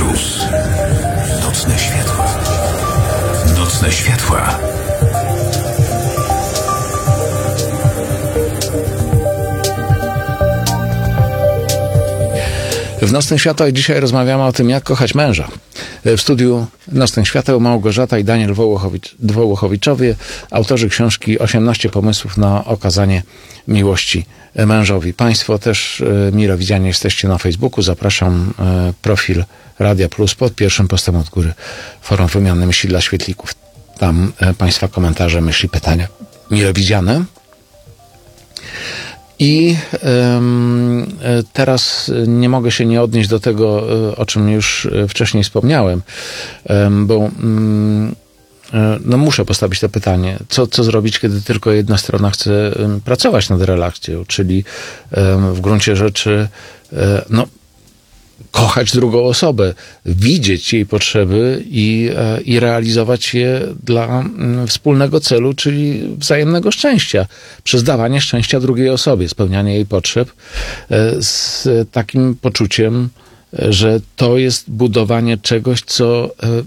Plus. Nocne światła. Nocne światła. W Nocnych Światłach dzisiaj rozmawiamy o tym, jak kochać męża. W studiu Nocnych Świateł Małgorzata i Daniel Wołochowiczowie, autorzy książki 18 pomysłów na okazanie miłości mężowi. Państwo też mile widziani jesteście na Facebooku. Zapraszam, profil Radia Plus pod pierwszym postem od góry. Forum Wymiany Myśli dla Świetlików. Tam Państwa komentarze, myśli, pytania mile widziane. I teraz nie mogę się nie odnieść do tego, o czym już wcześniej wspomniałem, bo no muszę postawić to pytanie, co zrobić, kiedy tylko jedna strona chce pracować nad relacją, czyli w gruncie rzeczy kochać drugą osobę, widzieć jej potrzeby i realizować je dla wspólnego celu, czyli wzajemnego szczęścia, przez dawanie szczęścia drugiej osobie, spełnianie jej potrzeb z takim poczuciem, że to jest budowanie czegoś, co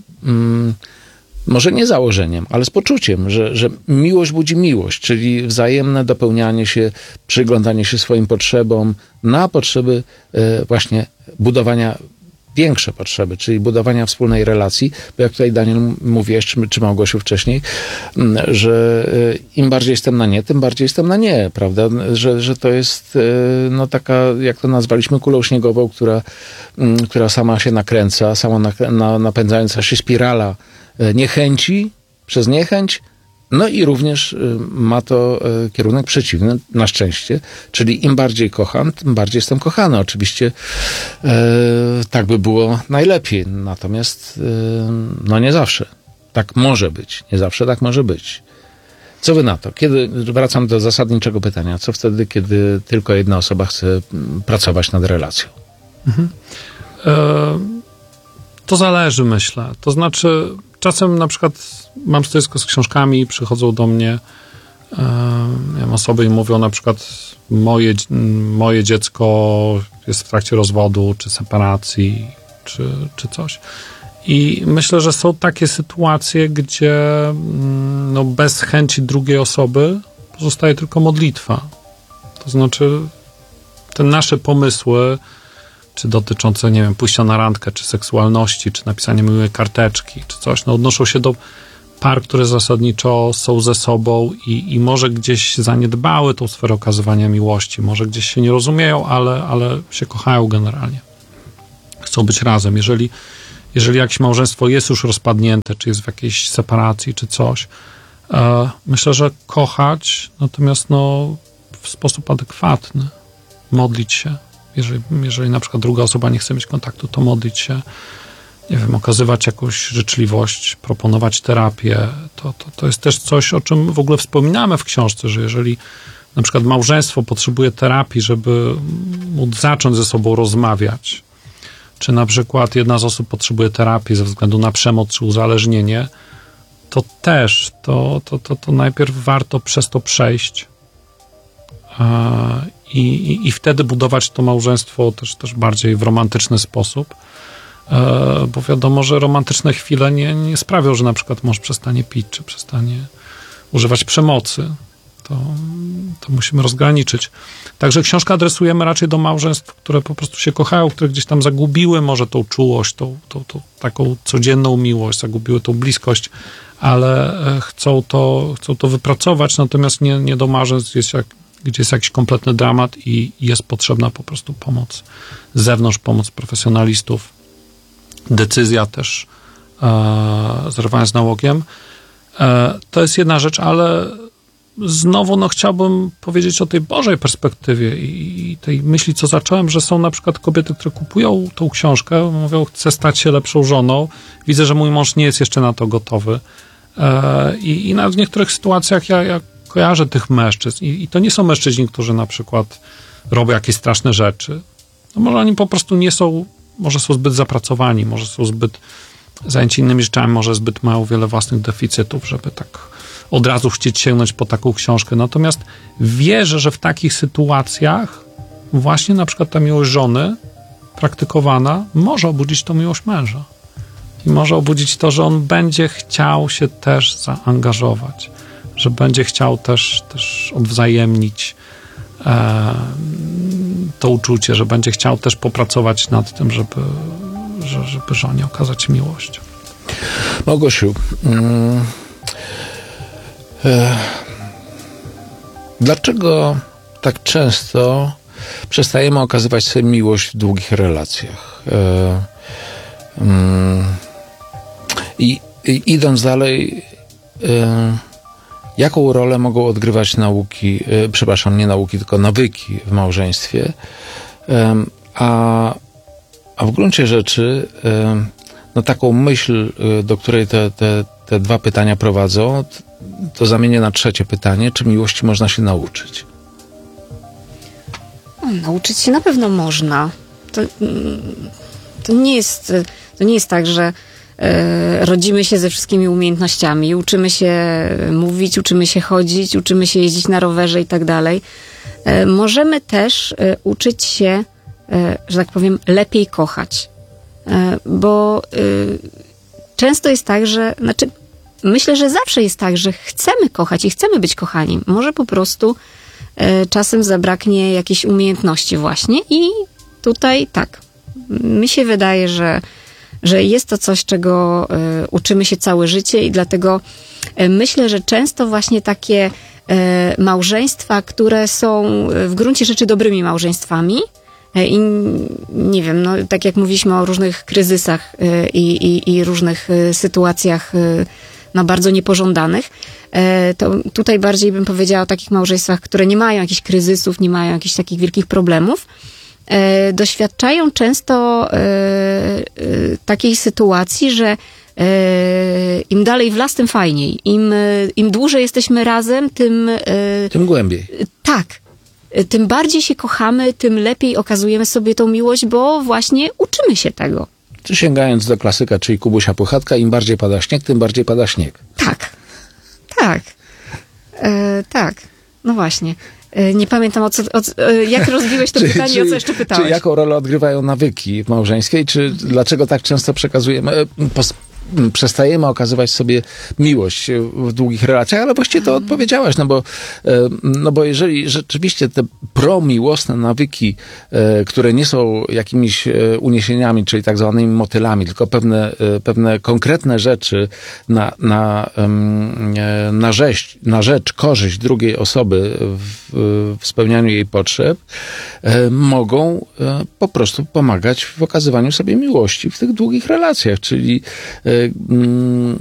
może nie założeniem, ale z poczuciem, że miłość budzi miłość, czyli wzajemne dopełnianie się, przyglądanie się swoim potrzebom na potrzeby właśnie budowania, większe potrzeby, czyli budowania wspólnej relacji, bo jak tutaj Daniel mówiłeś, czy Małgosiu wcześniej, że im bardziej jestem na nie, tym bardziej jestem na nie, prawda? Że to jest no taka, jak to nazwaliśmy, kulą śniegową, która sama się nakręca, sama napędzająca się spirala niechęci przez niechęć, no i również ma to kierunek przeciwny, na szczęście, czyli im bardziej kocham, tym bardziej jestem kochany. Oczywiście tak by było najlepiej, natomiast no nie zawsze tak może być, nie zawsze tak może być. Co wy na to? Wracam do zasadniczego pytania, co wtedy, kiedy tylko jedna osoba chce pracować nad relacją? To zależy, myślę. To znaczy, czasem na przykład mam stoisko z książkami, przychodzą do mnie osoby i mówią na przykład moje dziecko jest w trakcie rozwodu, czy separacji, czy coś. I myślę, że są takie sytuacje, gdzie no, bez chęci drugiej osoby pozostaje tylko modlitwa. To znaczy te nasze pomysły, czy dotyczące, nie wiem, pójścia na randkę, czy seksualności, czy napisania miłej karteczki, czy coś, no odnoszą się do par, które zasadniczo są ze sobą i może gdzieś zaniedbały tą sferę okazywania miłości, może gdzieś się nie rozumieją, ale się kochają generalnie. Chcą być razem. Jeżeli jakieś małżeństwo jest już rozpadnięte, czy jest w jakiejś separacji, czy coś, myślę, że kochać, natomiast no, w sposób adekwatny, modlić się. Jeżeli na przykład druga osoba nie chce mieć kontaktu, to modlić się, nie wiem, okazywać jakąś życzliwość, proponować terapię. To jest też coś, o czym w ogóle wspominamy w książce, że jeżeli na przykład małżeństwo potrzebuje terapii, żeby móc zacząć ze sobą rozmawiać, czy na przykład jedna z osób potrzebuje terapii ze względu na przemoc czy uzależnienie, to też to najpierw warto przez to przejść i wtedy budować to małżeństwo też bardziej w romantyczny sposób, bo wiadomo, że romantyczne chwile nie sprawią, że na przykład mąż przestanie pić, czy przestanie używać przemocy. To musimy rozgraniczyć. Także książkę adresujemy raczej do małżeństw, które po prostu się kochają, które gdzieś tam zagubiły może tą czułość, tą taką codzienną miłość, zagubiły tą bliskość, ale chcą to wypracować, natomiast nie do małżeństw, gdzie jest jakiś kompletny dramat i jest potrzebna po prostu pomoc z zewnątrz, pomoc profesjonalistów, decyzja też zerwania z nałogiem. To jest jedna rzecz, ale znowu chciałbym powiedzieć o tej Bożej perspektywie i tej myśli, co zacząłem, że są na przykład kobiety, które kupują tą książkę, mówią, chcę stać się lepszą żoną, widzę, że mój mąż nie jest jeszcze na to gotowy i nawet w niektórych sytuacjach ja kojarzę tych mężczyzn i to nie są mężczyźni, którzy na przykład robią jakieś straszne rzeczy. No może oni po prostu nie są, może są zbyt zapracowani, może są zbyt zajęci innymi rzeczami, może zbyt mają wiele własnych deficytów, żeby tak od razu chcieć sięgnąć po taką książkę. Natomiast wierzę, że w takich sytuacjach właśnie na przykład ta miłość żony praktykowana, może obudzić tą miłość męża. I może obudzić to, że on będzie chciał się też zaangażować, że będzie chciał też odwzajemnić to uczucie, że będzie chciał też popracować nad tym, żeby żonie okazać miłość. Małgosiu, dlaczego tak często przestajemy okazywać sobie miłość w długich relacjach? I idąc dalej, jaką rolę mogą odgrywać nawyki w małżeństwie, a w gruncie rzeczy taką myśl, do której te dwa pytania prowadzą, to zamienię na trzecie pytanie, czy miłości można się nauczyć? Nauczyć się na pewno można. To nie jest tak, że rodzimy się ze wszystkimi umiejętnościami, uczymy się mówić, uczymy się chodzić, uczymy się jeździć na rowerze i tak dalej. Możemy też uczyć się, że tak powiem, lepiej kochać. Bo często jest tak, myślę, że zawsze jest tak, że chcemy kochać i chcemy być kochani. Może po prostu czasem zabraknie jakiejś umiejętności właśnie i tutaj tak, mi się wydaje, że jest to coś, czego uczymy się całe życie i dlatego myślę, że często właśnie takie małżeństwa, które są w gruncie rzeczy dobrymi małżeństwami i nie wiem, tak jak mówiliśmy o różnych kryzysach i różnych sytuacjach bardzo niepożądanych, to tutaj bardziej bym powiedziała o takich małżeństwach, które nie mają jakichś kryzysów, nie mają jakichś takich wielkich problemów, doświadczają często takiej sytuacji, że im dalej w las, tym fajniej. Im dłużej jesteśmy razem, tym głębiej. Tak. Tym bardziej się kochamy, tym lepiej okazujemy sobie tą miłość, bo właśnie uczymy się tego. Czy sięgając do klasyka, czyli Kubusia Puchatka, im bardziej pada śnieg, tym bardziej pada śnieg. Tak. Tak. No właśnie. Nie pamiętam, jak rozbiłeś to pytanie, o co jeszcze pytałeś. Czy jaką rolę odgrywają nawyki w małżeństwie i dlaczego tak często przestajemy okazywać sobie miłość w długich relacjach, ale właściwie to odpowiedziałaś, bo jeżeli rzeczywiście te promiłosne nawyki, które nie są jakimiś uniesieniami, czyli tak zwanymi motylami, tylko pewne konkretne rzeczy na rzecz, korzyść drugiej osoby w spełnianiu jej potrzeb, mogą po prostu pomagać w okazywaniu sobie miłości w tych długich relacjach, czyli